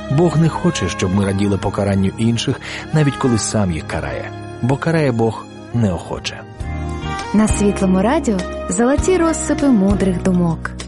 Бог не хоче, щоб ми раділи покаранню інших, навіть коли сам їх карає. Бо карає Бог неохоче. На Світлому радіо золоті розсипи мудрих думок.